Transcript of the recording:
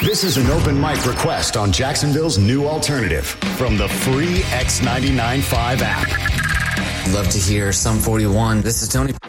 This is an open mic request on Jacksonville's new alternative from the free X99.5 app. Love to hear Sum 41. This is Tony.